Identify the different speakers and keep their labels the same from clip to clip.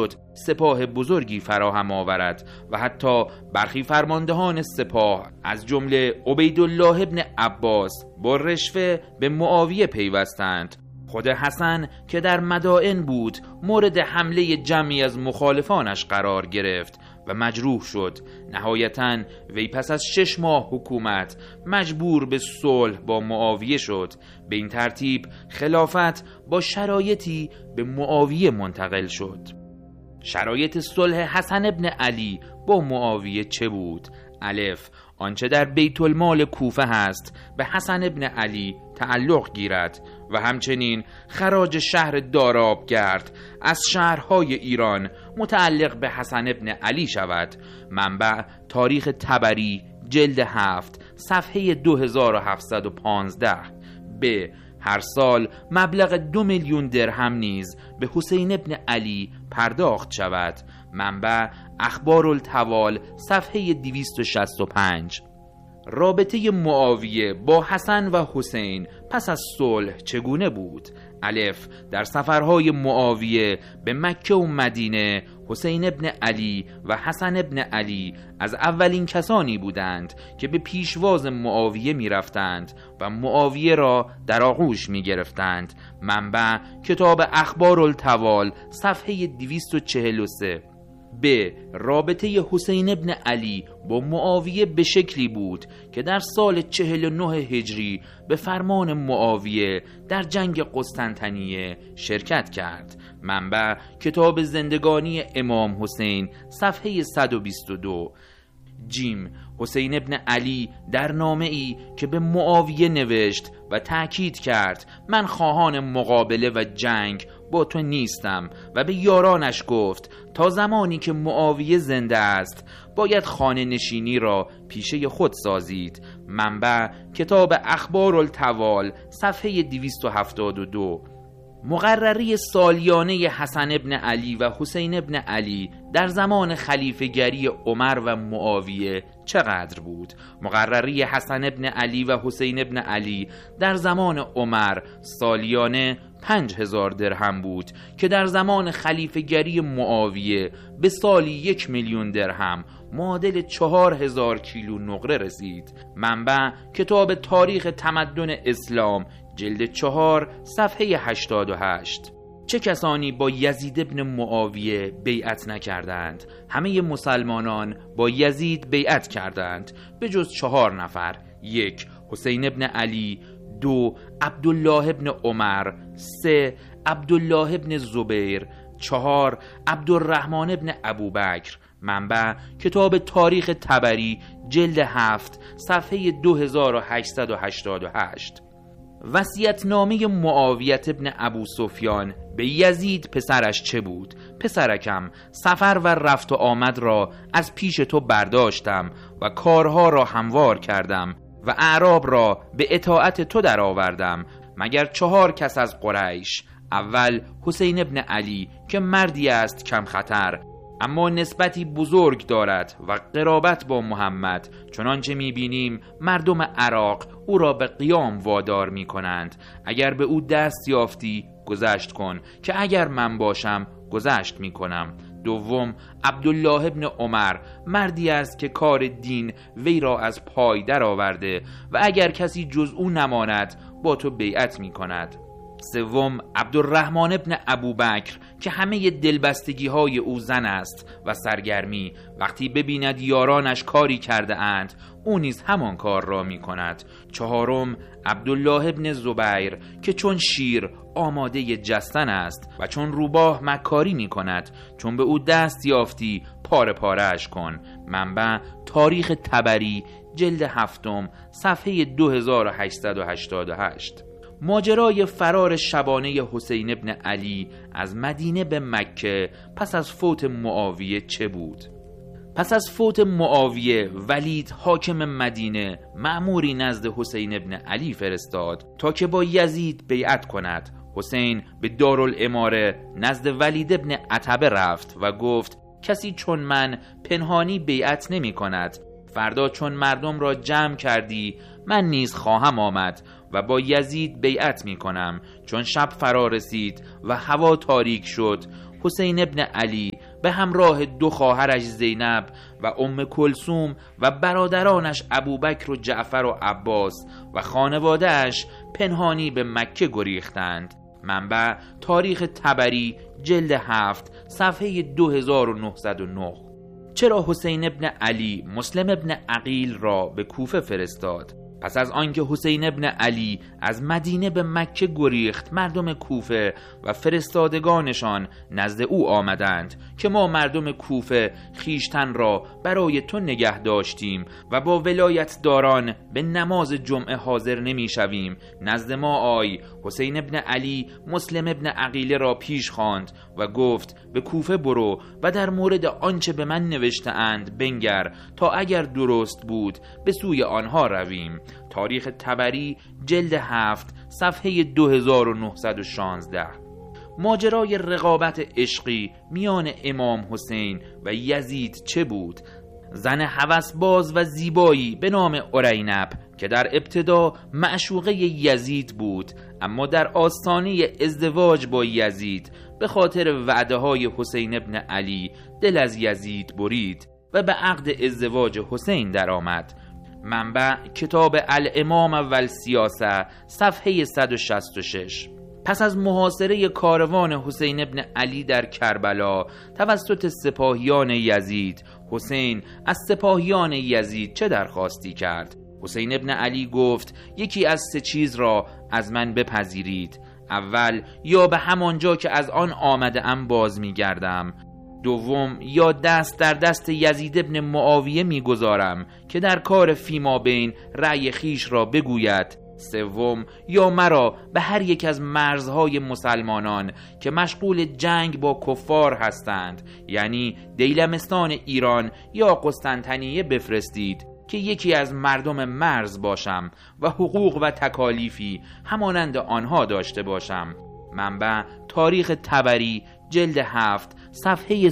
Speaker 1: شد سپاه بزرگی فراهم آورد و حتی برخی فرماندهان سپاه از جمله عبیدالله ابن عباس با رشوه به معاویه پیوستند. خود حسن که در مدائن بود مورد حمله جمعی از مخالفانش قرار گرفت و مجروح شد. نهایتاً وی پس از 6 ماه حکومت مجبور به صلح با معاویه شد. به این ترتیب خلافت با شرایطی به معاویه منتقل شد. شرایط صلح حسن ابن علی با معاویه چه بود؟ الف، آنچه در بیت المال کوفه هست به حسن ابن علی تعلق گیرد و همچنین خراج شهر دارابگرد از شهرهای ایران متعلق به حسن ابن علی شود. منبع تاریخ طبری جلد 7 صفحه 2715. ب، هر سال مبلغ 2 میلیون درهم نیز به حسین ابن علی پرداخت شود. منبع اخبارالطوال صفحه 265. رابطه معاویه با حسن و حسین پس از صلح چگونه بود؟ الف، در سفرهای معاویه به مکه و مدینه حسین ابن علی و حسن ابن علی از اولین کسانی بودند که به پیشواز معاویه می رفتند و معاویه را در آغوش می گرفتند. منبع کتاب اخبارالطوال صفحه 243. ب، رابطه حسین ابن علی با معاویه به شکلی بود که در سال 49 هجری به فرمان معاویه در جنگ قسطنطنیه شرکت کرد. منبع کتاب زندگانی امام حسین صفحه 122. جیم، حسین ابن علی در نامه‌ای که به معاویه نوشت و تأکید کرد من خواهان مقابله و جنگ با تو نیستم و به یارانش گفت تا زمانی که معاویه زنده است باید خانه نشینی را پیشه خود سازید. منبع کتاب اخبارالطوال صفحه 272. مقرری سالیانه حسن ابن علی و حسین ابن علی در زمان خلیفه‌گری عمر و معاویه چقدر بود؟ مقرری حسن ابن علی و حسین ابن علی در زمان عمر سالیانه 5000 درهم بود که در زمان خلیفه‌گری معاویه به سالی 1 میلیون درهم معادل 4000 کیلو نقره رسید. منبع کتاب تاریخ تمدن اسلام جلد 4 صفحه 88. چه کسانی با یزید ابن معاویه بیعت نکردند؟ همه مسلمانان با یزید بیعت کردند به جز 4 نفر. 1. حسین ابن علی. 2. عبدالله ابن عمر. 3. عبدالله ابن زبیر. 4. عبدالرحمن ابن ابوبکر. منبع کتاب تاریخ طبری جلد 7 صفحه 2888. وصیت‌نامه معاویه ابن ابو سفیان به یزید پسرش چه بود؟ پسرکم، سفر و رفت و آمد را از پیش تو برداشتم و کارها را هموار کردم و اعراب را به اطاعت تو در آوردم مگر 4 کس از قریش. اول حسین ابن علی که مردی است کم خطر اما نسبتی بزرگ دارد و قرابت با محمد، چنانچه می‌بینیم مردم عراق او را به قیام وادار می‌کنند. اگر به او دست یافتی گذشت کن که اگر من باشم گذشت می‌کنم. دوم عبدالله ابن عمر مردی است که کار دین وی را از پای در آورده و اگر کسی جز او نماند با تو بیعت می‌کند. سوم عبدالرحمن ابن ابوبکر که همه دلبستگی های او زن است و سرگرمی، وقتی ببیند یارانش کاری کرده اند او نیز همان کار را می کند. چهارم عبدالله ابن زبیر که چون شیر آماده جستن است و چون روباه مکاری می کند، چون به او دست یافتی پاره پاره اش کن. منبع تاریخ طبری جلد 7 صفحه 2888. ماجرای فرار شبانه حسین ابن علی از مدینه به مکه پس از فوت معاویه چه بود؟ پس از فوت معاویه ولید حاکم مدینه مأموری نزد حسین ابن علی فرستاد تا که با یزید بیعت کند. حسین به دارالاماره نزد ولید ابن عتبه رفت و گفت کسی چون من پنهانی بیعت نمی کند. فردا چون مردم را جمع کردی من نیز خواهم آمد و با یزید بیعت می کنم. چون شب فرا رسید و هوا تاریک شد، حسین ابن علی به همراه 2 خواهرش زینب و ام کلثوم و برادرانش ابوبکر و جعفر و عباس و خانواده‌اش پنهانی به مکه گریختند. منبع تاریخ طبری جلد 7 صفحه 2909. چرا حسین ابن علی مسلم ابن عقیل را به کوفه فرستاد؟ پس از آنکه حسین ابن علی از مدینه به مکه گریخت، مردم کوفه و فرستادگانشان نزد او آمدند که ما مردم کوفه خیشتن را برای تو نگه داشتیم و با ولایت داران به نماز جمعه حاضر نمی شویم، نزد ما آی. حسین ابن علی مسلم ابن عقیله را پیش خواند و گفت به کوفه برو و در مورد آنچه به من نوشته اند بنگر تا اگر درست بود به سوی آنها رویم. تاریخ طبری جلد 7 صفحه 2916. ماجرای رقابت عشقی میان امام حسین و یزید چه بود؟ زن هوسباز و زیبایی به نام ارینب که در ابتدا معشوقه یزید بود، اما در آستانه ازدواج با یزید به خاطر وعده های حسین ابن علی دل از یزید برید و به عقد ازدواج حسین درآمد. منبع کتاب الامام و السیاسه صفحه 166. پس از محاصره کاروان حسین ابن علی در کربلا توسط سپاهیان یزید، حسین از سپاهیان یزید چه درخواستی کرد؟ حسین ابن علی گفت یکی از 3 چیز را از من بپذیرید. اول، یا به همانجا که از آن آمده ام باز میگردم. دوم، یا دست در دست یزید ابن معاویه میگذارم که در کار فیما بین رأی خیش را بگوید. سوم، یا مرا به هر یک از مرزهای مسلمانان که مشغول جنگ با کفار هستند، یعنی دیلمستان ایران یا قسطنطنیه بفرستید که یکی از مردم مرز باشم و حقوق و تکالیفی همانند آنها داشته باشم. منبع تاریخ طبری جلد 7 صفحه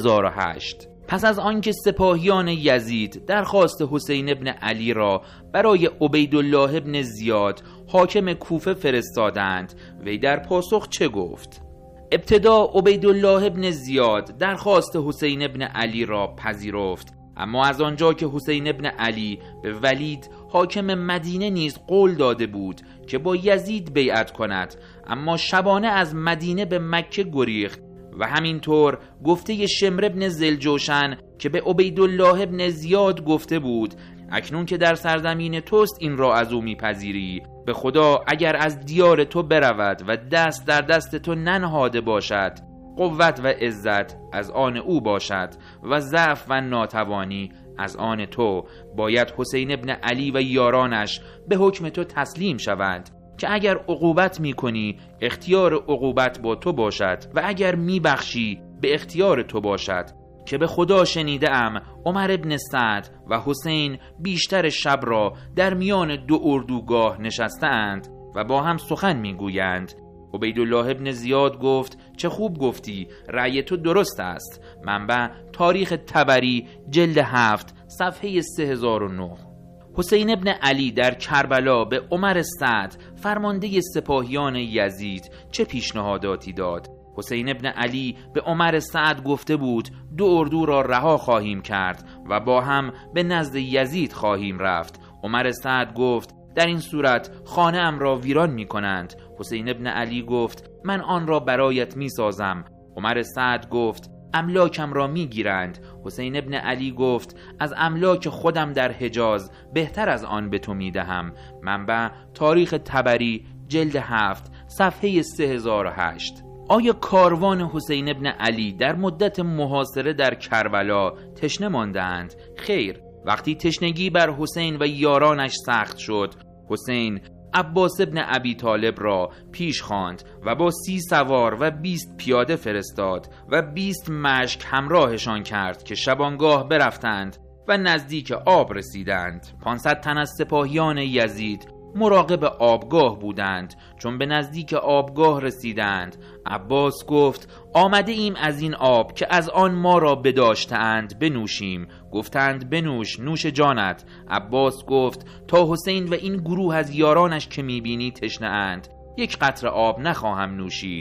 Speaker 1: 3008. پس از آنکه سپاهیان یزید درخواست حسین ابن علی را برای عبیدالله ابن زیاد حاکم کوفه فرستادند، وی در پاسخ چه گفت؟ ابتدا عبیدالله ابن زیاد درخواست حسین ابن علی را پذیرفت، اما از آنجا که حسین ابن علی به ولید حاکم مدینه نیز قول داده بود که با یزید بیعت کند، اما شبانه از مدینه به مکه گریخت و همینطور گفته شمر ابن ذوالجوشن که به عبیدالله ابن زیاد گفته بود اکنون که در سرزمین توست این را از او میپذیری، به خدا اگر از دیار تو برود و دست در دست تو ننهاده باشد، قوت و عزت از آن او باشد و ضعف و ناتوانی از آن تو. باید حسین ابن علی و یارانش به حکم تو تسلیم شوند که اگر عقوبت میکنی اختیار عقوبت با تو باشد و اگر میبخشی به اختیار تو باشد، که به خدا شنیده ام عمر ابن سعد و حسین بیشتر شب را در میان 2 اردوگاه نشستند و با هم سخن میگویند. عبیدالله ابن زیاد گفت چه خوب گفتی، رأی تو درست است. منبع تاریخ طبری جلد 7 صفحه 3009. حسین ابن علی در کربلا به عمر سعد فرمانده سپاهیان یزید چه پیشنهاداتی داد؟ حسین ابن علی به عمر سعد گفته بود 2 اردو را رها خواهیم کرد و با هم به نزد یزید خواهیم رفت. عمر سعد گفت در این صورت خانه ام را ویران می کنند. حسین ابن علی گفت من آن را برایت می سازم. عمر سعد گفت املاکم را می گیرند. حسین ابن علی گفت از املاک خودم در حجاز بهتر از آن به تو می دهم. منبع تاریخ طبری جلد 7 صفحه 3008. آیا کاروان حسین ابن علی در مدت محاصره در کربلا تشنه ماندند؟ خیر. وقتی تشنگی بر حسین و یارانش سخت شد، حسین عباس ابن ابی طالب را پیش خواند و با 30 سوار و 20 پیاده فرستاد و 20 مشک همراهشان کرد که شبانگاه برفتند و نزدیک آب رسیدند. 500 تن از سپاهیان یزید مراقب آبگاه بودند. چون به نزدیک آبگاه رسیدند، عباس گفت آمده ایم از این آب که از آن ما را بداشتند بنوشیم. گفتند بنوش، نوش جانت. عباس گفت تا حسین و این گروه از یارانش که میبینی تشنه اند، 1 قطره آب نخواهم نوشید.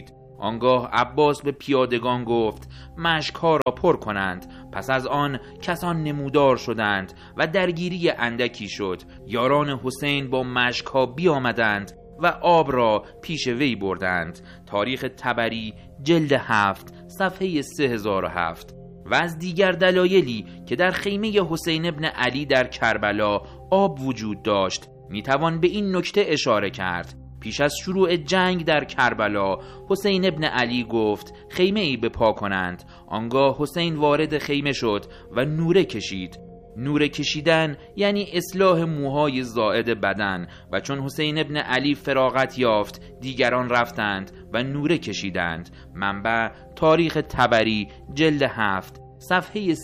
Speaker 1: آنگاه عباس به پیادگان گفت مشک‌ها را پر کنند. پس از آن کسان نمودار شدند و درگیری اندکی شد. یاران حسین با مشک‌ها بیامدند و آب را پیش وی بردند. تاریخ طبری جلد 7 صفحه 3007. و از دیگر دلایلی که در خیمه حسین ابن علی در کربلا آب وجود داشت میتوان به این نکته اشاره کرد. پیش از شروع جنگ در کربلا حسین ابن علی گفت خیمه ای بپا کنند. آنگاه حسین وارد خیمه شد و نوره کشید. نوره کشیدن یعنی اصلاح موهای زائد بدن، و چون حسین ابن علی فراغت یافت دیگران رفتند و نوره کشیدند. منبع تاریخ طبری جلد 7 صفحه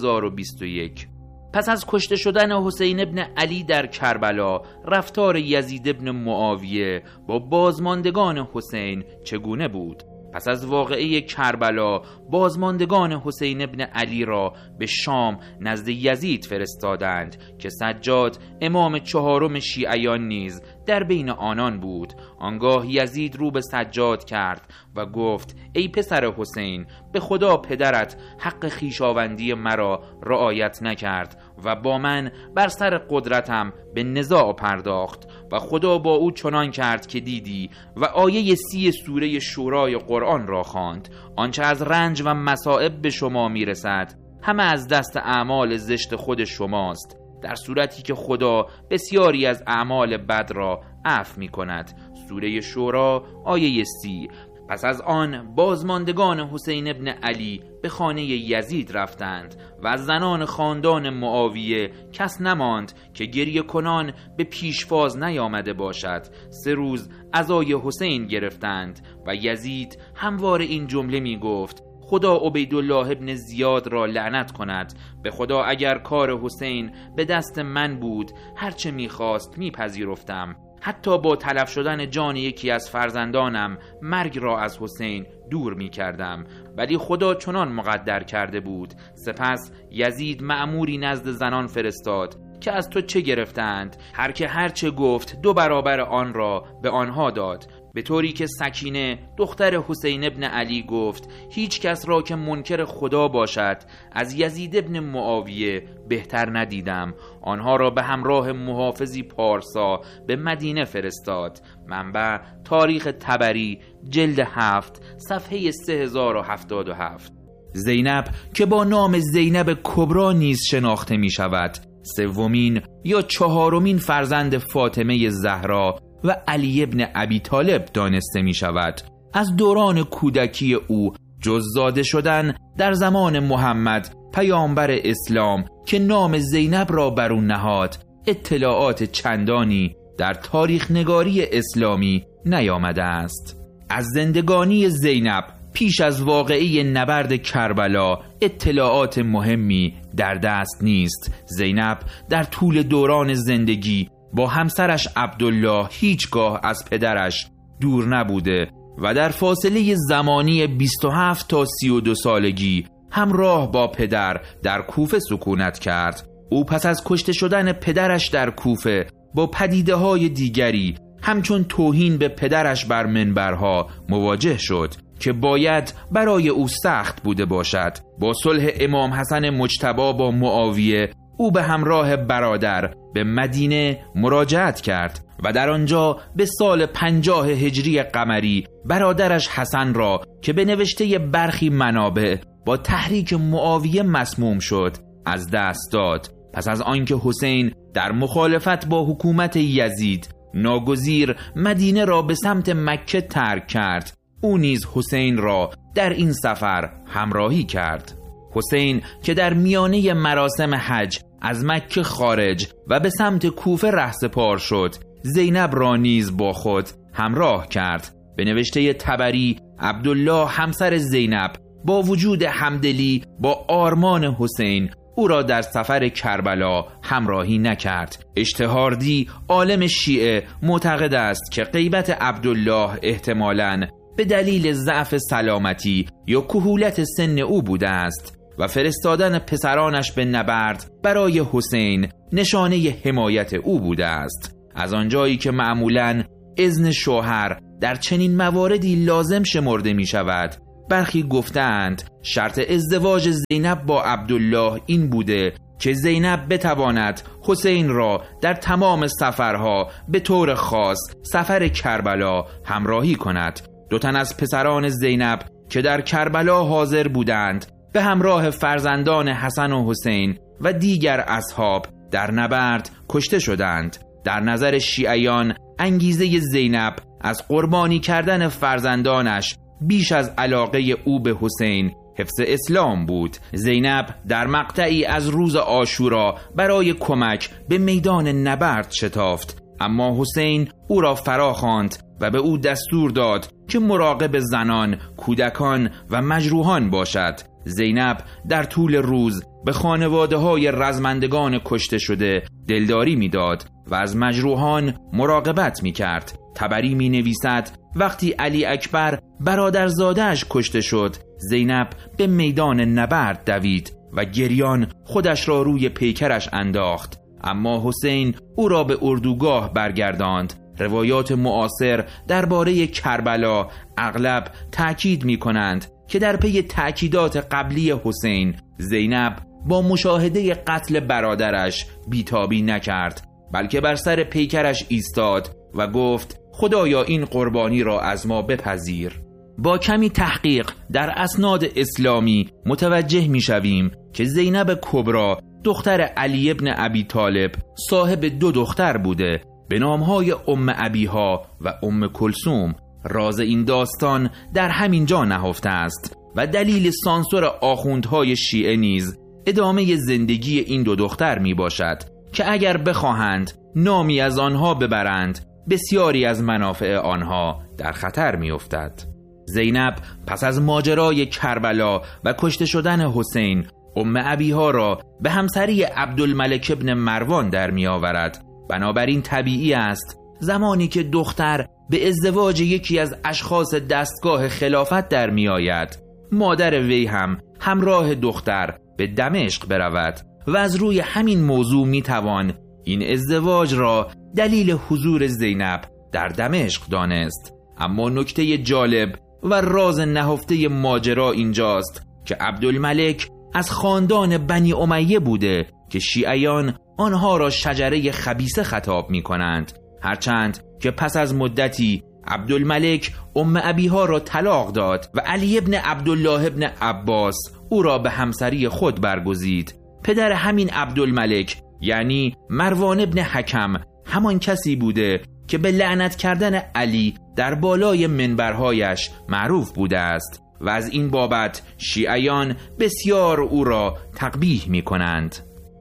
Speaker 1: 3021. پس از کشته شدن حسین ابن علی در کربلا، رفتار یزید ابن معاویه با بازماندگان حسین چگونه بود؟ پس از واقعه کربلا بازماندگان حسین ابن علی را به شام نزد یزید فرستادند که سجاد امام چهارم شیعیان نیز در بین آنان بود. آنگاه یزید رو به سجاد کرد و گفت ای پسر حسین، به خدا پدرت حق خویشاوندی مرا رعایت نکرد و با من بر سر قدرتم به نزاع پرداخت و خدا با او چنان کرد که دیدی و آیه 30 سوره شورای قرآن را خواند. آنچه از رنج و مصائب به شما میرسد همه از دست اعمال زشت خود شماست، در صورتی که خدا بسیاری از اعمال بد را عفو می کند. سوره شورا آیه 30. پس از آن بازماندگان حسین ابن علی به خانه یزید رفتند و از زنان خاندان معاویه کس نماند که گریه کنان به پیشواز نیامده باشد. 3 روز عزای حسین گرفتند و یزید همواره این جمله می گفت خدا عبیدالله ابن زیاد را لعنت کند. به خدا اگر کار حسین به دست من بود هرچه میخواست میپذیرفتم، حتی با تلف شدن جان یکی از فرزندانم مرگ را از حسین دور میکردم، ولی خدا چنان مقدر کرده بود. سپس یزید مأموری نزد زنان فرستاد که از تو چه گرفتند؟ هر که هر چه گفت 2 برابر آن را به آنها داد، به طوری که سکینه دختر حسین ابن علی گفت هیچ کس را که منکر خدا باشد از یزید ابن معاویه بهتر ندیدم. آنها را به همراه محافظی پارسا به مدینه فرستاد. منبع تاریخ طبری جلد 7 صفحه 3077. زینب که با نام زینب کبرا نیز شناخته می شود، 3مین یا 4مین فرزند فاطمه زهرا و علی ابن ابی طالب دانسته می شود. از دوران کودکی او جز زاده شدن در زمان محمد پیامبر اسلام که نام زینب را بر او نهاد اطلاعات چندانی در تاریخ نگاری اسلامی نیامده است. از زندگانی زینب پیش از واقعه نبرد کربلا اطلاعات مهمی در دست نیست. زینب در طول دوران زندگی با همسرش عبدالله هیچگاه از پدرش دور نبوده و در فاصله زمانی 27 تا 32 سالگی همراه با پدر در کوفه سکونت کرد. او پس از کشته شدن پدرش در کوفه با پدیده‌های دیگری همچون توهین به پدرش بر منبرها مواجه شد که باید برای او سخت بوده باشد. با صلح امام حسن مجتبی با معاویه او به همراه برادر به مدینه مراجعت کرد و در آنجا به سال 50 هجری قمری برادرش حسن را که به نوشته برخی منابع با تحریک معاویه مسموم شد از دست داد. پس از آنکه حسین در مخالفت با حکومت یزید ناگزیر مدینه را به سمت مکه ترک کرد، او نیز حسین را در این سفر همراهی کرد. حسین که در میانه مراسم حج از مکه خارج و به سمت کوفه رهسپار شد، زینب را نیز با خود همراه کرد. به نوشته طبری عبدالله همسر زینب با وجود همدلی با آرمان حسین او را در سفر کربلا همراهی نکرد. اشتهاردی عالم شیعه معتقد است که غیبت عبدالله احتمالاً به دلیل ضعف سلامتی یا کهولت سن او بوده است و فرستادن پسرانش به نبرد برای حسین نشانه حمایت او بوده است. از آنجایی که معمولاً اذن شوهر در چنین مواردی لازم شمرده می شود. برخی گفتند شرط ازدواج زینب با عبدالله این بوده که زینب بتواند حسین را در تمام سفرها به طور خاص سفر کربلا همراهی کند. 2 تن از پسران زینب که در کربلا حاضر بودند به همراه فرزندان حسن و حسین و دیگر اصحاب در نبرد کشته شدند. در نظر شیعیان انگیزه زینب از قربانی کردن فرزندانش بیش از علاقه او به حسین حفظ اسلام بود. زینب در مقطعی از روز عاشورا برای کمک به میدان نبرد شتافت، اما حسین او را فرا خواند و به او دستور داد که مراقب زنان، کودکان و مجروحان باشد. زینب در طول روز به خانواده‌های رزمندگان کشته شده دلداری می‌داد و از مجروحان مراقبت می‌کرد. طبری می‌نویسد وقتی علی اکبر برادرزاده‌اش کشته شد، زینب به میدان نبرد دوید و گریان خودش را روی پیکرش انداخت، اما حسین او را به اردوگاه برگرداند. روایات معاصر درباره کربلا اغلب تأکید می‌کنند که در پی تأکیدات قبلی حسین، زینب با مشاهده قتل برادرش بیتابی نکرد، بلکه بر سر پیکرش ایستاد و گفت خدایا این قربانی را از ما بپذیر. با کمی تحقیق در اسناد اسلامی متوجه می‌شویم که زینب کبری دختر علی ابن ابی طالب صاحب 2 دختر بوده به نامهای ام ابیها و ام کلثوم. راز این داستان در همین جا نهفته است و دلیل سانسور آخوندهای شیعه نیز ادامه زندگی این 2 دختر می باشد که اگر بخواهند نامی از آنها ببرند بسیاری از منافع آنها در خطر می افتد. زینب پس از ماجرای کربلا و کشته شدن حسین، ام ابیها را به همسری عبدالملک ابن مروان در می آورد. بنابراین طبیعی است زمانی که دختر به ازدواج یکی از اشخاص دستگاه خلافت در می آید، مادر وی هم همراه دختر به دمشق برود و از روی همین موضوع می توان این ازدواج را دلیل حضور زینب در دمشق دانست. اما نکته جالب و راز نهفته ماجرا اینجاست که عبدالملک از خاندان بنی امیه بوده که شیعیان آنها را شجره خبیثه خطاب می کنند، هرچند که پس از مدتی عبدالملک ام ابیها را طلاق داد و علی ابن عبدالله ابن عباس او را به همسری خود برگزید. پدر همین عبدالملک یعنی مروان ابن حکم همان کسی بوده که به لعنت کردن علی در بالای منبرهایش معروف بوده است و از این بابت شیعیان بسیار او را تقبیح می کنند.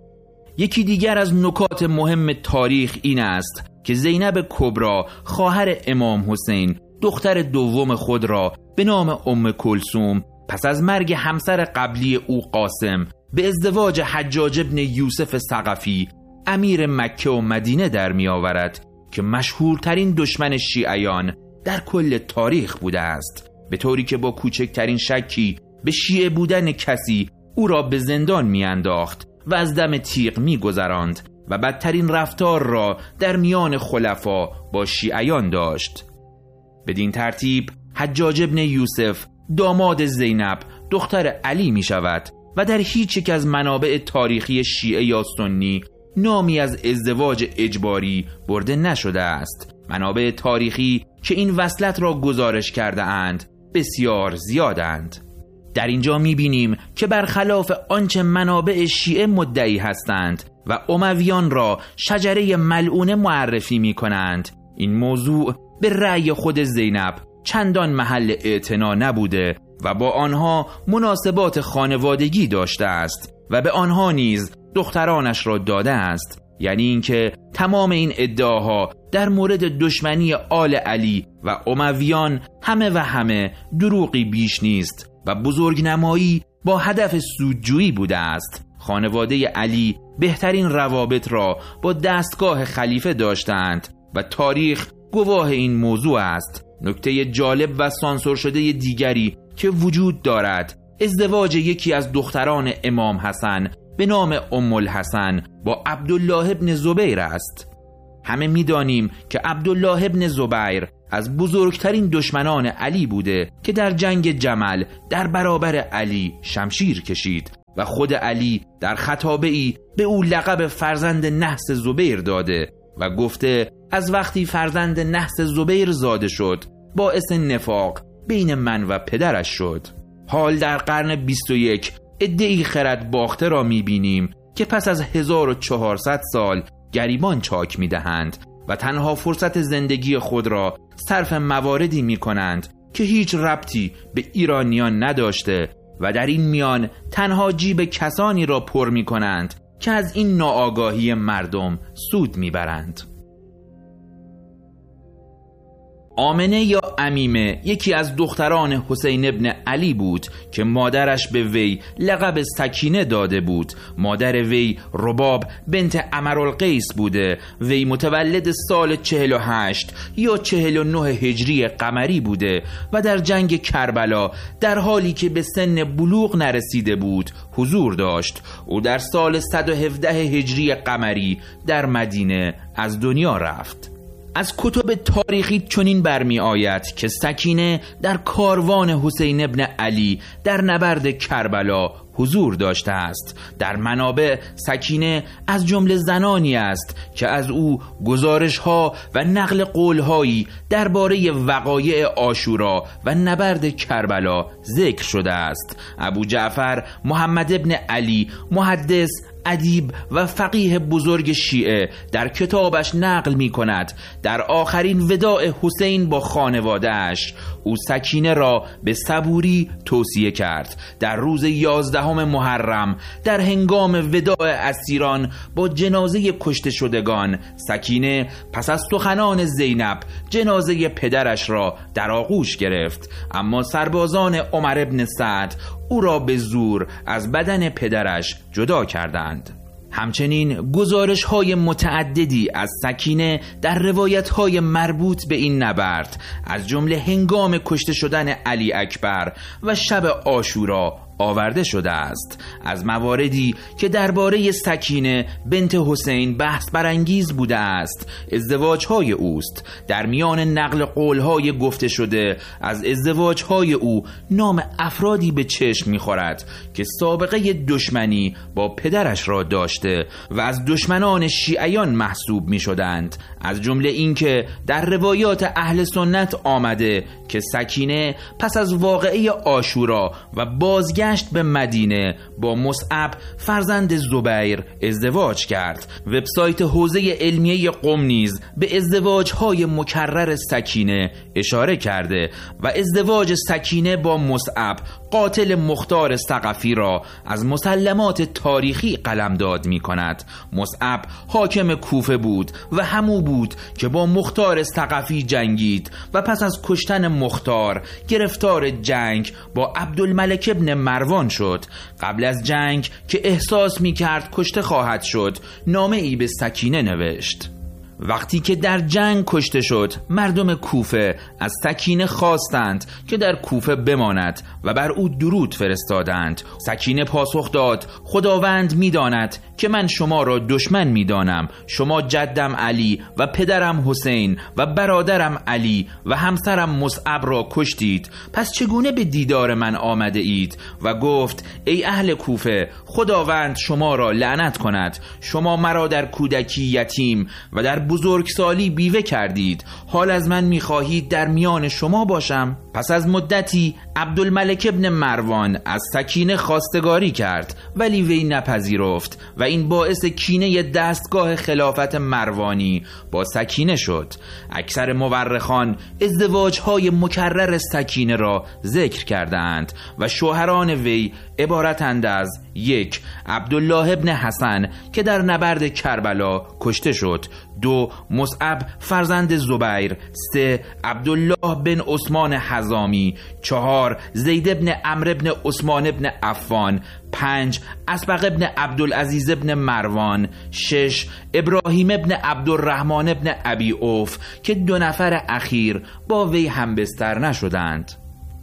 Speaker 1: یکی دیگر از نکات مهم تاریخ این است که زینب کبری خواهر امام حسین دختر دوم خود را به نام ام کلثوم پس از مرگ همسر قبلی او قاسم به ازدواج حجاج ابن یوسف ثقفی امیر مکه و مدینه در می آورد که مشهورترین دشمن شیعیان در کل تاریخ بوده است، به طوری که با کوچکترین شکی به شیعه بودن کسی او را به زندان می انداخت و از دم تیغ می گذراند و بدترین رفتار را در میان خلفا با شیعیان داشت. بدین ترتیب حجاج ابن یوسف داماد زینب دختر علی می شود و در هیچ یک از منابع تاریخی شیعه یا سنی نامی از ازدواج اجباری برده نشده است. منابع تاریخی که این وصلت را گزارش کرده اند بسیار زیادند. در اینجا می‌بینیم که برخلاف آنچه منابع شیعه مدعی هستند و امویان را شجره ملعونه معرفی می‌کنند، این موضوع به رأی خود زینب چندان محل اعتنا نبوده و با آنها مناسبات خانوادگی داشته است و به آنها نیز دخترانش را داده است. یعنی اینکه تمام این ادعاها در مورد دشمنی آل علی و امویان همه دروغی بیش نیست و بزرگنمایی با هدف سودجویی بوده است. خانواده علی بهترین روابط را با دستگاه خلیفه داشتند و تاریخ گواه این موضوع است. نکته جالب و سانسور شده دیگری که وجود دارد ازدواج یکی از دختران امام حسن به نام ام الحسن با عبدالله ابن زبیر است. همه می‌دانیم که عبدالله ابن زبیر از بزرگترین دشمنان علی بوده که در جنگ جمل در برابر علی شمشیر کشید و خود علی در خطابه‌ای به او لقب فرزند نحس زبیر داده و گفته از وقتی فرزند نحس زبیر زاده شد باعث نفاق بین من و پدرش شد. حال در قرن 21 عده‌ای خرد باخته را می‌بینیم که پس از 1400 سال گریبان چاک می‌دهند و تنها فرصت زندگی خود را صرف مواردی می‌کنند که هیچ ربطی به ایرانیان نداشته و در این میان تنها جیب کسانی را پر می‌کنند که از این ناآگاهی مردم سود می‌برند. آمنه یا امیمه یکی از دختران حسین ابن علی بود که مادرش به وی لقب سکینه داده بود. مادر وی رباب بنت امرالقیس بوده. وی متولد سال 48 یا 49 هجری قمری بوده و در جنگ کربلا در حالی که به سن بلوغ نرسیده بود حضور داشت. او در سال 117 هجری قمری در مدینه از دنیا رفت. از کتب تاریخی چنین برمی آید که سکینه در کاروان حسین ابن علی در نبرد کربلا حضور داشته است. در منابع سکینه از جمله زنانی است که از او گزارش‌ها و نقل قول‌هایی درباره وقایع عاشورا و نبرد کربلا ذکر شده است. ابو جعفر محمد ابن علی محدث، ادیب و فقیه بزرگ شیعه در کتابش نقل می کند در آخرین وداع حسین با خانواده‌اش او سکینه را به صبوری توصیه کرد. در روز 11 محرم در هنگام وداع اسیران با جنازه کشته شدگان سکینه پس از سخنان زینب جنازه پدرش را در آغوش گرفت، اما سربازان عمر ابن سعد او را به زور از بدن پدرش جدا کردند. همچنین گزارش‌های متعددی از سکینه در روایت‌های مربوط به این نبرد از جمله هنگام کشته شدن علی اکبر و شب عاشورا آورده شده است. از مواردی که درباره سکینه بنت حسین بحث برانگیز بوده است ازدواج‌های اوست. در میان نقل قول‌های گفته شده از ازدواج‌های او نام افرادی به چشم می‌خورد که سابقه دشمنی با پدرش را داشته و از دشمنان شیعیان محسوب می‌شدند. از جمله اینکه در روایات اهل سنت آمده که سکینه پس از واقعه عاشورا و بازگشت به مدینه با مصعب فرزند زبیر ازدواج کرد. وبسایت حوزه علمیه قم نیز به ازدواج‌های مکرر سکینه اشاره کرده و ازدواج سکینه با مصعب قاتل مختار ثقفی را از مسلمات تاریخی قلمداد می کند. مصعب حاکم کوفه بود و همو بود که با مختار ثقفی جنگید و پس از کشتن مختار گرفتار جنگ با عبدالملک ابن مروان شد. قبل از جنگ که احساس می کرد کشته خواهد شد نامه ای به سکینه نوشت. وقتی که در جنگ کشته شد مردم کوفه از سکینه خواستند که در کوفه بماند و بر او درود فرستادند. سکینه پاسخ داد خداوند می‌داند که من شما را دشمن می‌دانم. شما جدم علی و پدرم حسین و برادرم علی و همسرم مصعب را کشتید، پس چگونه به دیدار من آمده اید؟ و گفت ای اهل کوفه خداوند شما را لعنت کند. شما مرا در کودکی یتیم و در بزرگسالی بیوه کردید. حال از من می‌خواهید در میان شما باشم؟ پس از مدتی عبدالملک ابن مروان از سکینه خواستگاری کرد ولی وی نپذیرفت و این باعث کینه دستگاه خلافت مروانی با سکینه شد. اکثر مورخان ازدواج‌های مکرر سکینه را ذکر کردند و شوهران وی عبارتند از: 1. عبدالله ابن حسن که در نبرد کربلا کشته شد. 2. مصعب فرزند زبیر. 3. عبدالله بن عثمان حزامی. 4. زید ابن عمرو ابن عثمان ابن عفان. 5. اسبق ابن عبدالعزیز ابن مروان. 6. ابراهیم ابن عبدالرحمن ابن ابی اوف که 2 نفر اخیر با وی همبستر نشدند.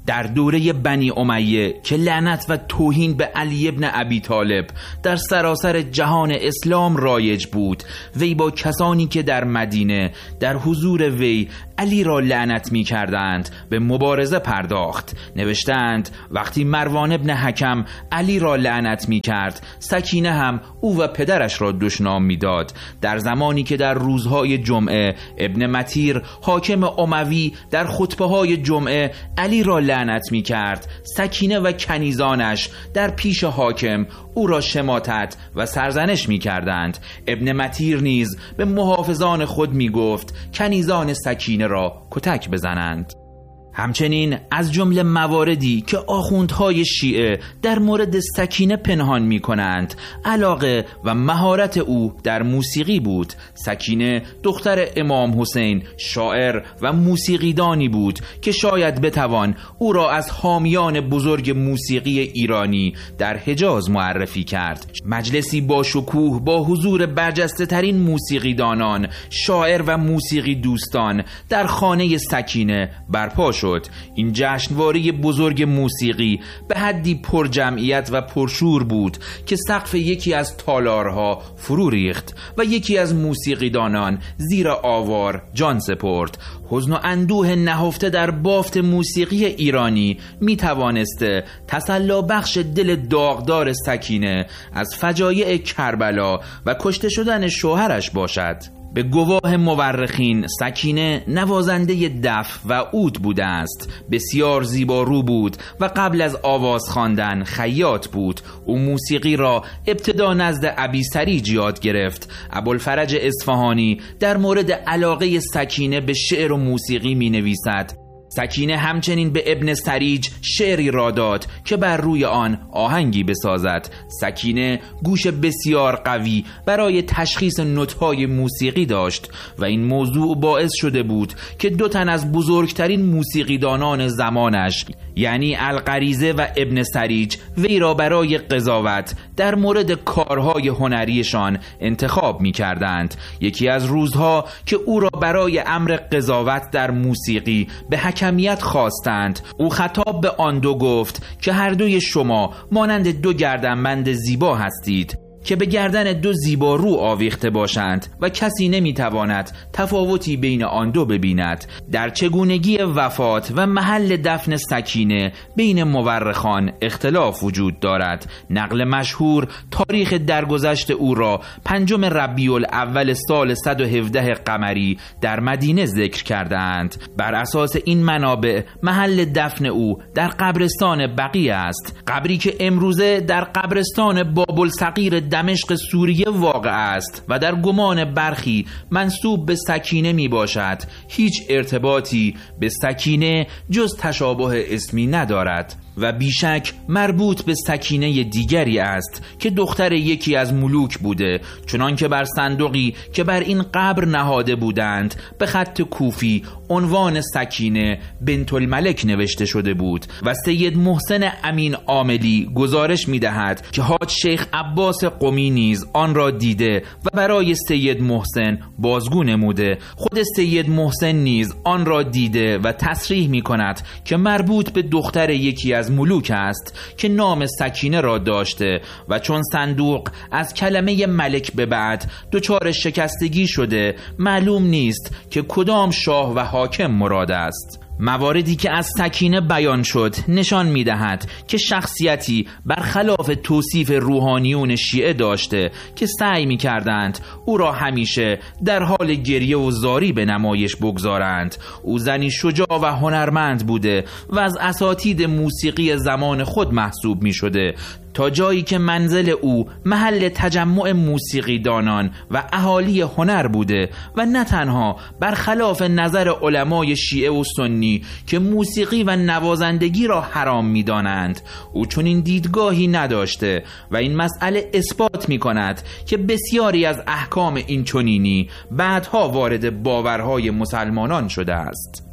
Speaker 1: در دوره بنی امیه که لعنت و توهین به علی ابن ابی طالب در سراسر جهان اسلام رایج بود، وی با کسانی که در مدینه در حضور وی علی را لعنت می کردند به مبارزه پرداخت. نوشتند وقتی مروان ابن حکم علی را لعنت می کرد، سکینه هم او و پدرش را دشنام می داد. در زمانی که در روزهای جمعه ابن مطیر حاکم اموی در خطبه های جمعه علی را لعنت می کرد، سکینه و کنیزانش در پیش حاکم او را شماتت و سرزنش می کردند. ابن مطیر نیز به محافظان خود می گفت کنیزان سکینه را کتک بزنند. همچنین از جمله مواردی که آخوندهای شیعه در مورد سکینه پنهان می کنند، علاقه و مهارت او در موسیقی بود. سکینه دختر امام حسین شاعر و موسیقیدانی بود که شاید بتوان او را از حامیان بزرگ موسیقی ایرانی در حجاز معرفی کرد. مجلسی با شکوه با حضور برجسته ترین موسیقیدانان، شاعر و موسیقی دوستان در خانه سکینه برپا شد. این جشنواره بزرگ موسیقی به حدی پر جمعیت و پرشور بود که سقف یکی از تالارها فرو ریخت و یکی از موسیقیدانان زیر آوار جان سپرد. حزن و اندوه نهفته در بافت موسیقی ایرانی می توانسته تسلی بخش دل داغدار سکینه از فجایع کربلا و کشته شدن شوهرش باشد. به گواه مورخین سکینه نوازنده دف و عود بوده است. بسیار زیبارو بود و قبل از آواز خواندن خیاط بود. او موسیقی را ابتدا نزد ابی سریج یاد گرفت. ابوالفرج اصفهانی در مورد علاقه سکینه به شعر و موسیقی می نویسد: سکینه همچنین به ابن سریج شعری را داد که بر روی آن آهنگی بسازد. سکینه گوش بسیار قوی برای تشخیص نوت‌های موسیقی داشت و این موضوع باعث شده بود که دو تن از بزرگترین موسیقیدانان زمانش یعنی الغریزه و ابن سریج وی را برای قضاوت در مورد کارهای هنریشان انتخاب می کردند. یکی از روزها که او را برای امر قضاوت در موسیقی به حکمیت خواستند، او خطاب به آن دو گفت که هر دوی شما مانند دو گردنبند زیبا هستید که به گردن دو زیبا رو آویخته باشند و کسی نمیتواند تفاوتی بین آن دو ببیند. در چگونگی وفات و محل دفن سکینه بین مورخان اختلاف وجود دارد. نقل مشهور تاریخ درگذشت او را 5 ربیع الاول سال 117 قمری در مدینه ذکر کردند. بر اساس این منابع محل دفن او در قبرستان بقیع است، قبری که امروزه در قبرستان باب‌الصغیر دمشق سوریه واقع است و در گمان برخی منسوب به سکینه می باشد. هیچ ارتباطی به سکینه جز تشابه اسمی ندارد و بیشک مربوط به سکینه دیگری است که دختر یکی از ملوک بوده، چنان که بر صندوقی که بر این قبر نهاده بودند به خط کوفی عنوان سکینه بنت الملک نوشته شده بود و سید محسن امین عاملی گزارش می دهد که حاج شیخ عباس قمی نیز آن را دیده و برای سید محسن بازگو نموده. خود سید محسن نیز آن را دیده و تصریح می کند که مربوط به دختر یکی از ملوک است که نام سکینه را داشته و چون صندوق از کلمه ملک به بعد دچار شکستگی شده، معلوم نیست که کدام شاه و حاکم مراد است. مواردی که از سکینه بیان شد نشان می‌دهد که شخصیتی برخلاف توصیف روحانیون شیعه داشته که سعی می‌کردند او را همیشه در حال گریه و زاری به نمایش بگذارند. او زنی شجاع و هنرمند بوده و از اساتید موسیقی زمان خود محسوب می‌شده، تا جایی که منزل او محل تجمع موسیقیدانان و اهالی هنر بوده و نه تنها برخلاف نظر علمای شیعه و سنی که موسیقی و نوازندگی را حرام می‌دانند، او چنین دیدگاهی نداشته و این مسئله اثبات می‌کند که بسیاری از احکام این چنینی بعدها وارد باورهای مسلمانان شده است.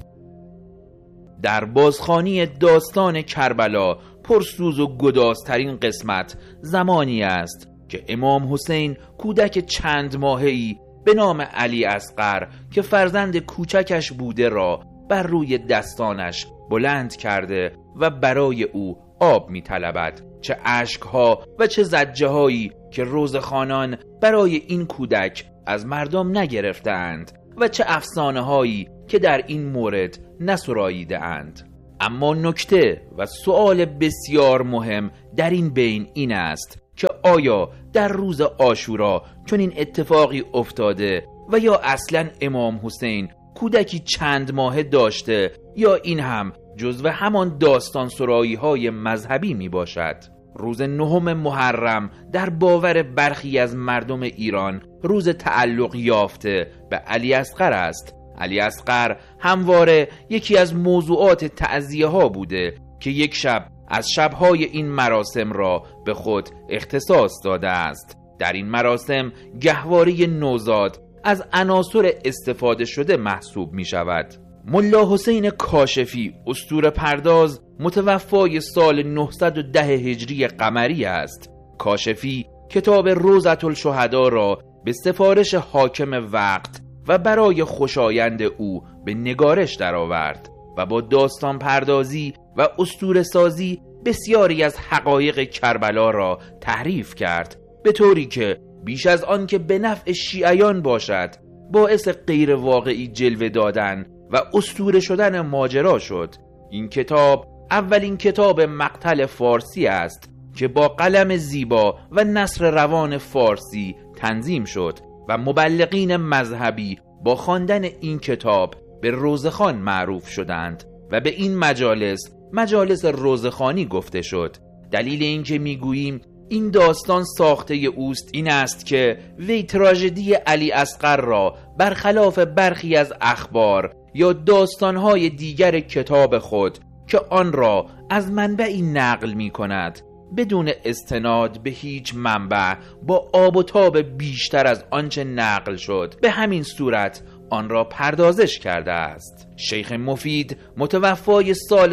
Speaker 1: در بازخوانی داستان کربلا پرسوز و گدازترین قسمت زمانی است که امام حسین کودک چند ماهه‌ای به نام علی اصغر که فرزند کوچکش بوده را بر روی دستانش بلند کرده و برای او آب می‌طلبد. چه اشک‌ها و چه زجه‌هایی که روزخوانان برای این کودک از مردم نگرفتند و چه افسانه‌هایی که در این مورد نسراییده‌اند. اما نکته و سؤال بسیار مهم در این بین این است که آیا در روز عاشورا چنین اتفاقی افتاده و یا اصلا امام حسین کودکی چند ماهه داشته یا این هم جزو همان داستان سرایی های مذهبی می باشد؟ روز 9 محرم در باور برخی از مردم ایران روز تعلق یافته به علی اصغر است. علی اصغر همواره یکی از موضوعات تعزیه ها بوده که یک شب از شبهای این مراسم را به خود اختصاص داده است. در این مراسم گهواره نوزاد از عناصر استفاده شده محسوب می شود. ملا حسین کاشفی اسطوره پرداز متوفای سال 910 هجری قمری است. کاشفی کتاب روضة الشهدا را به سفارش حاکم وقت و برای خوشایند او به نگارش درآورد و با داستان پردازی و اسطوره سازی بسیاری از حقایق کربلا را تحریف کرد، به طوری که بیش از آن که به نفع شیعیان باشد باعث غیر واقعی جلوه دادن و اسطوره شدن ماجرا شد. این کتاب اولین کتاب مقتل فارسی است که با قلم زیبا و نثر روان فارسی تنظیم شد و مبلغین مذهبی با خواندن این کتاب به روزخوان معروف شدند و به این مجالس روزخوانی گفته شد. دلیل این که میگوییم این داستان ساخته اوست این است که وی تراژدی علی اصغر را برخلاف برخی از اخبار یا داستانهای دیگر کتاب خود که آن را از منبعی نقل می کند بدون استناد به هیچ منبع با آب و تاب بیشتر از آنچه نقل شد به همین صورت آن را پردازش کرده است. شیخ مفید متوفای سال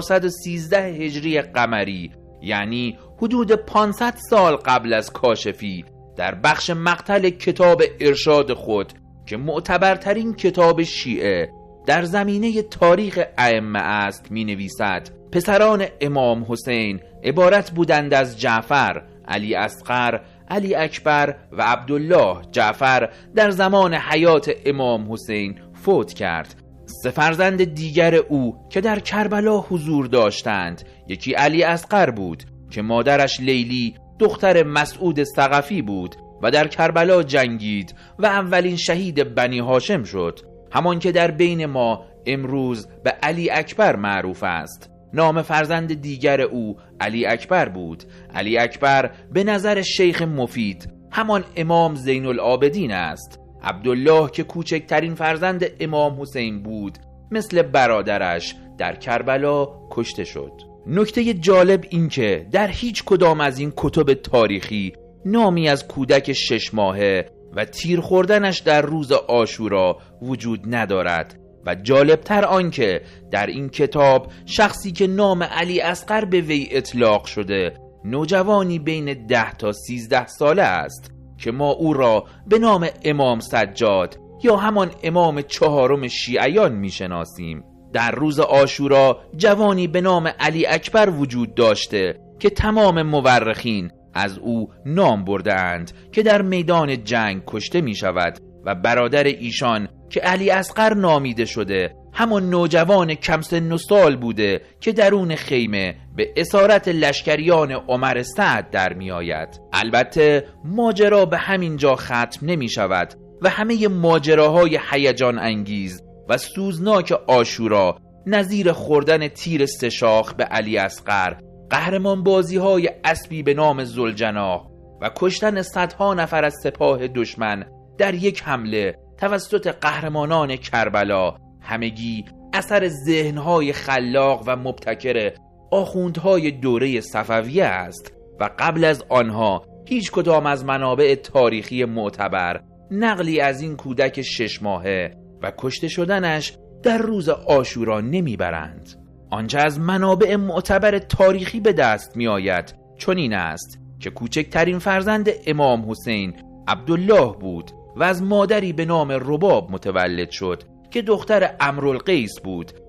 Speaker 1: 413 هجری قمری، یعنی حدود 500 سال قبل از کاشفی، در بخش مقتل کتاب ارشاد خود که معتبرترین کتاب شیعه در زمینه تاریخ ائمه است می نویسد پسران امام حسین عبارت بودند از جعفر، علی اصغر، علی اکبر و عبدالله. جعفر در زمان حیات امام حسین فوت کرد. 3 فرزند دیگر او که در کربلا حضور داشتند، یکی علی اصغر بود که مادرش لیلی دختر مسعود ثقفی بود و در کربلا جنگید و اولین شهید بنی هاشم شد، همان که در بین ما امروز به علی اکبر معروف است. نام فرزند دیگر او علی اکبر بود. علی اکبر به نظر شیخ مفید همان امام زین العابدین است. عبدالله که کوچکترین فرزند امام حسین بود مثل برادرش در کربلا کشته شد. نکته جالب این که در هیچ کدام از این کتب تاریخی نامی از کودک 6 ماهه و تیر خوردنش در روز عاشورا وجود ندارد و جالبتر آن که در این کتاب شخصی که نام علی اصغر به وی اطلاق شده نوجوانی بین 10 تا 13 ساله است که ما او را به نام امام سجاد یا همان امام 4 شیعیان میشناسیم. در روز عاشورا جوانی به نام علی اکبر وجود داشته که تمام مورخین از او نام بردند که در میدان جنگ کشته می شود و برادر ایشان که علی اصغر نامیده شده همان نوجوان کم سن و سال بوده که درون خیمه به اسارت لشکریان عمر سعد در می آید. البته ماجرا به همین جا ختم نمی شود و همه ماجراهای هیجان انگیز و سوزناک عاشورا نظیر خوردن تیر 3 شاخ به علی اصغر، قهرمان بازی های اسبی به نام ذوالجناح و کشتن صدها نفر از سپاه دشمن در یک حمله توسط قهرمانان کربلا همگی اثر ذهنهای خلاق و مبتکر آخوندهای دوره صفویه است و قبل از آنها هیچ کدام از منابع تاریخی معتبر نقلی از این کودک 6 ماهه و کشته شدنش در روز عاشورا نمیبرند. آنچه از منابع معتبر تاریخی به دست می آید چنین است که کوچکترین فرزند امام حسین عبدالله بود و از مادری به نام رباب متولد شد که دختر امرالقیس بود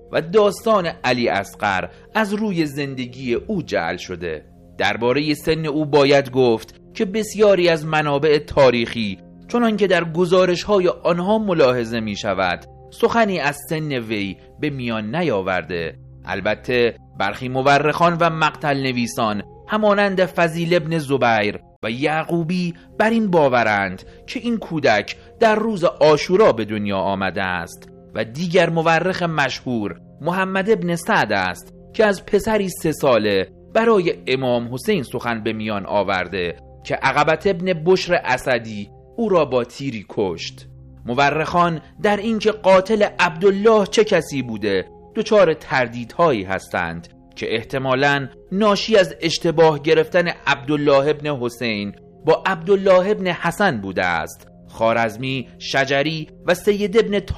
Speaker 1: و داستان علی اصغر از روی زندگی او جعل شده. درباره سن او باید گفت که بسیاری از منابع تاریخی چنان که در گزارش‌های آنها ملاحظه می شود سخنی از سن وی به میان نیاورده. البته برخی مورخان و مقتل نویسان همانند فضیل ابن زبیر و یعقوبی بر این باورند که این کودک در روز عاشورا به دنیا آمده است و دیگر مورخ مشهور محمد ابن سعد است که از پسری 3 ساله برای امام حسین سخن به میان آورده که عقبة ابن بشر اسدی او را با تیری کشت. مورخان در اینکه قاتل عبدالله چه کسی بوده دچار تردیدهایی هستند که احتمالاً ناشی از اشتباه گرفتن عبدالله ابن حسین با عبدالله ابن حسن بوده است. خوارزمی شجری و سید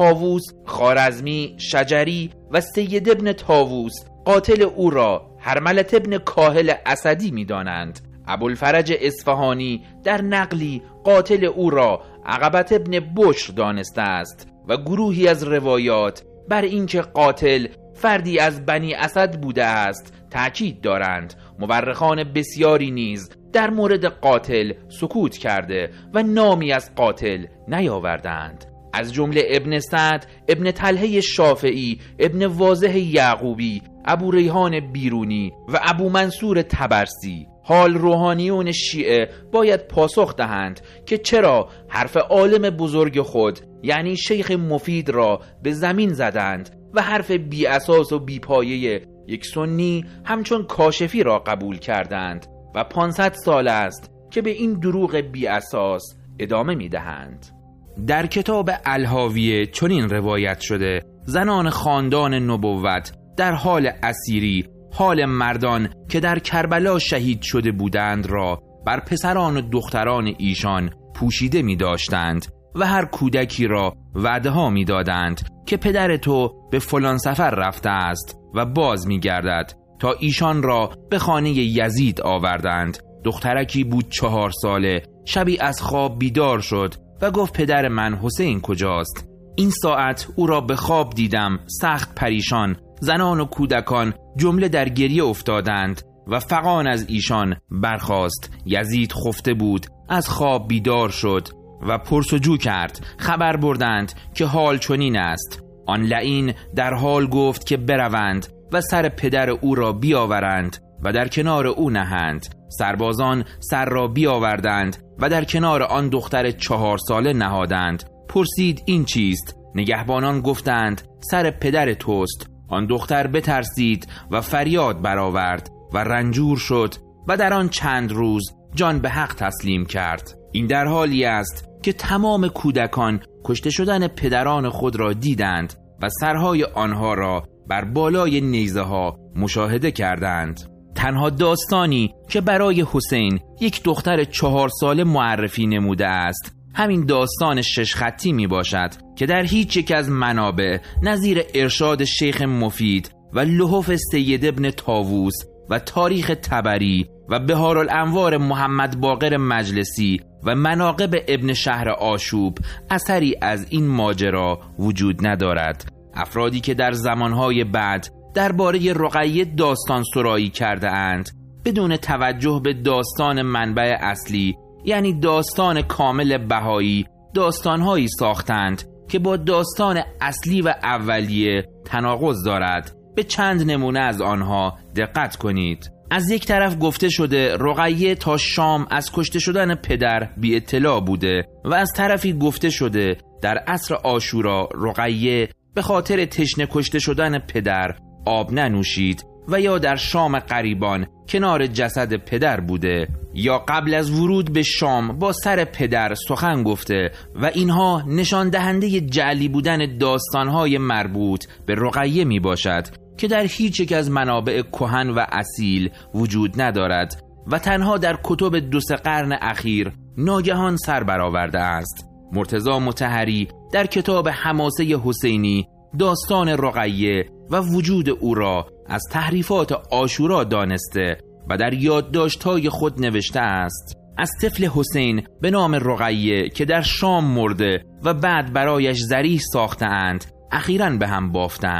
Speaker 1: ابن طاووس قاتل او را هرملة ابن کاهل اسدی می دانند. ابوالفرج اصفهانی در نقلی قاتل او را عقبة ابن بشر دانسته است و گروهی از روایات بر اینکه قاتل فردی از بنی اسد بوده است تأکید دارند. مورخان بسیاری نیز در مورد قاتل سکوت کرده و نامی از قاتل نیاوردند، از جمله ابن سعد، ابن طلحه شافعی، ابن واضح یعقوبی، ابو ریحان بیرونی و ابو منصور طبرسی. حال روحانیون شیعه باید پاسخ دهند که چرا حرف عالم بزرگ خود یعنی شیخ مفید را به زمین زدند و حرف بی اساس و بی پایه یک سنی همچون کاشفی را قبول کردند و 500 سال است که به این دروغ بی اساس ادامه می دهند. در کتاب الحاویه چنین روایت شده: زنان خاندان نبوت در حال اسیری حال مردان که در کربلا شهید شده بودند را بر پسران و دختران ایشان پوشیده می داشتند و هر کودکی را وعده ها می دادند که پدر تو به فلان سفر رفته است و باز می گردد، تا ایشان را به خانه یزید آوردند. دخترکی بود 4 ساله، شبی از خواب بیدار شد و گفت پدر من حسین کجاست؟ این ساعت او را به خواب دیدم سخت پریشان. زنان و کودکان جمله در گریه افتادند و فغان از ایشان برخاست. یزید خفته بود، از خواب بیدار شد و پرسجو کرد. خبر بردند که حال چنین است. آن لعین در حال گفت که بروند و سر پدر او را بیاورند و در کنار او نهند. سربازان سر را بیاوردند و در کنار آن دختر 4 ساله نهادند. پرسید این چیست؟ نگهبانان گفتند سر پدر توست. آن دختر بترسید و فریاد برآورد و رنجور شد و در آن چند روز جان به حق تسلیم کرد. این در حالی است که تمام کودکان کشته شدن پدران خود را دیدند و سرهای آنها را بر بالای نیزه ها مشاهده کردند. تنها داستانی که برای حسین یک دختر 4 ساله معرفی نموده است همین داستان 6 خطی می باشد که در هیچ یک از منابع نظیر ارشاد شیخ مفید و لحوف سید ابن طاووس و تاریخ طبری و بهارالانوار محمد باقر مجلسی و مناقب ابن شهر آشوب اثری از این ماجرا وجود ندارد. افرادی که در زمانهای بعد درباره رقیه داستان سرایی کرده اند بدون توجه به داستان منبع اصلی یعنی داستان کامل بهایی داستانهایی ساختند که با داستان اصلی و اولیه تناقض دارد. به چند نمونه از آنها دقت کنید. از یک طرف گفته شده رقیه تا شام از کشته شدن پدر بی اطلاع بوده و از طرفی گفته شده در عصر عاشورا رقیه به خاطر تشنه کشته شدن پدر آب ننوشید و یا در شام غریبان کنار جسد پدر بوده یا قبل از ورود به شام با سر پدر سخن گفته و اینها نشان دهنده جعلی بودن داستانهای مربوط به رقیه می باشد که در هیچ یک از منابع کهن و اصیل وجود ندارد و تنها در کتب 2-3 قرن اخیر ناگهان سر برآورده است. مرتضی مطهری در کتاب حماسه حسینی داستان رقیه و وجود او را از تحریفات عاشورا دانسته و در یادداشت‌های خود نوشته است: از طفل حسین به نام رقیه که در شام مرده و بعد برایش ذریح ساختند اخیراً به هم بافتند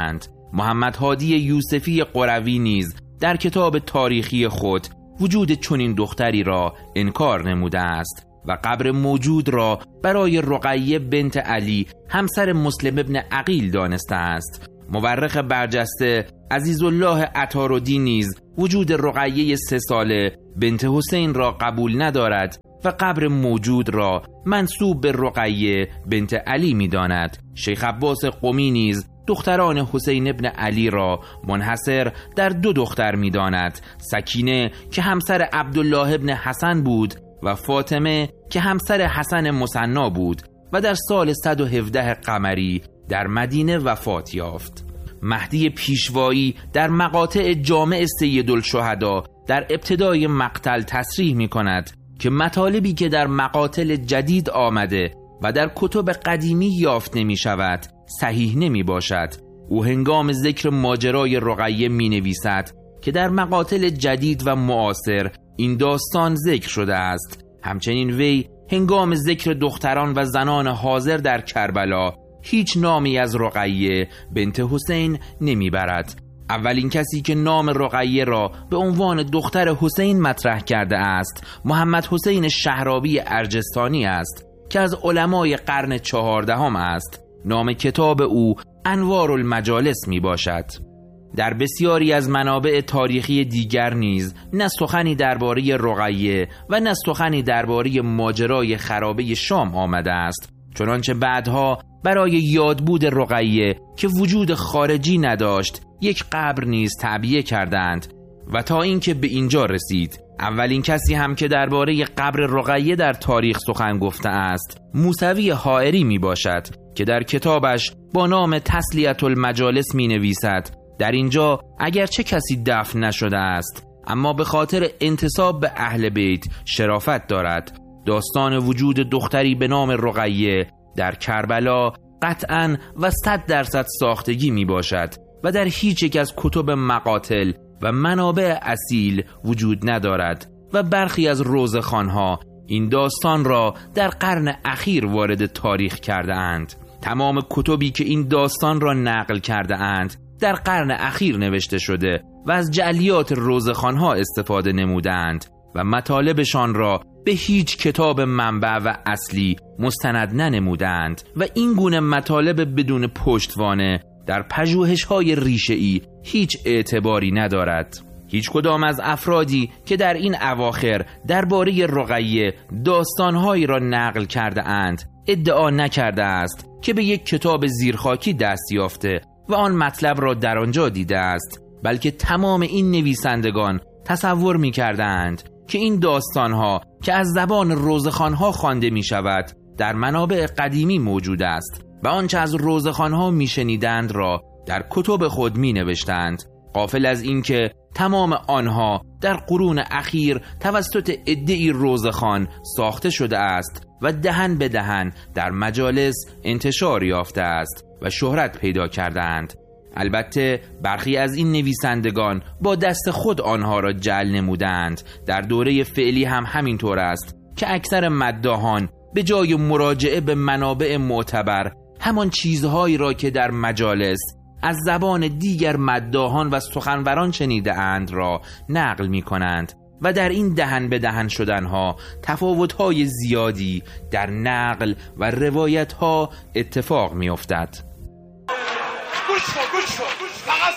Speaker 1: محمد هادی یوسفی قروی نیز در کتاب تاریخی خود وجود چنین دختری را انکار نموده است و قبر موجود را برای رقیه بنت علی همسر مسلم ابن عقیل دانسته است. مورخ برجسته عزیزالله عطاردین نیز وجود رقیه 3 ساله بنت حسین را قبول ندارد و قبر موجود را منسوب به رقیه بنت علی می داند. شیخ عباس قمی نیز دختران حسین ابن علی را منحصر در 2 دختر می داند، سکینه که همسر عبدالله ابن حسن بود و فاطمه که همسر حسن مثنا بود و در سال 117 قمری در مدینه وفات یافت. مهدی پیشوایی در مقاطع جامع سیدالشهدا در ابتدای مقتل تصریح می کند که مطالبی که در مقاتل جدید آمده و در کتب قدیمی یافت نمی شود صحیح نمی باشد. او هنگام ذکر ماجرای رقیه می نویسد که در مقاتل جدید و معاصر این داستان ذکر شده است. همچنین وی هنگام ذکر دختران و زنان حاضر در کربلا هیچ نامی از رقیه بنت حسین نمی برد. اولین کسی که نام رقیه را به عنوان دختر حسین مطرح کرده است محمد حسین شهرابی ارجستانی است که از علمای قرن 14 است. نام کتاب او انوار المجالس می باشد. در بسیاری از منابع تاریخی دیگر نیز نه سخنی درباره رقیه و نه سخنی درباره ماجرای خرابه شام آمده است، چنانچه بعدها برای یادبود رقیه که وجود خارجی نداشت یک قبر نیز تعبیه کردند و تا اینکه به اینجا رسید. اولین کسی هم که درباره قبر رقیه در تاریخ سخن گفته است موسوی حائری می باشد که در کتابش با نام تسلیة المجالس می نویسد در اینجا اگرچه کسی دفن نشده است اما به خاطر انتساب به اهل بیت شرافت دارد. داستان وجود دختری به نام رقیه در کربلا قطعاً و 100% ساختگی می باشد و در هیچ یک از کتب مقاتل و منابع اصیل وجود ندارد و برخی از روزخوان‌ها این داستان را در قرن اخیر وارد تاریخ کرده اند. تمام کتبی که این داستان را نقل کرده اند در قرن اخیر نوشته شده و از جعلیات روزخوان‌ها استفاده نمودند و مطالبشان را به هیچ کتاب منبع و اصلی مستند ننمودند و این گونه مطالب بدون پشتوانه در پژوهش‌های ریشه‌ای هیچ اعتباری ندارد. هیچ کدام از افرادی که در این اواخر درباره رقیه داستان‌هایی را نقل کرده اند ادعا نکرده است که به یک کتاب زیرخاکی دست یافته و آن مطلب را در آنجا دیده است، بلکه تمام این نویسندگان تصور می‌کردند که این داستان‌ها که از زبان روزخوان‌ها خوانده می‌شود در منابع قدیمی موجود است و آنچه از روزخوان‌ها می‌شنیدند را در کتب خود می‌نوشتند، غافل از اینکه تمام آنها در قرون اخیر توسط عده‌ای روزخوان ساخته شده است و دهن به دهن در مجالس انتشار یافته است و شهرت پیدا کردند. البته برخی از این نویسندگان با دست خود آنها را جعل نمودند. در دوره فعلی هم همینطور است که اکثر مداحان به جای مراجعه به منابع معتبر همان چیزهایی را که در مجالس از زبان دیگر مداحان و سخنوران شنیده اند را نقل می کنند و در این دهن به دهن شدنها تفاوت‌های زیادی در نقل و روایت‌ها اتفاق می افتد.
Speaker 2: گوش کن فقط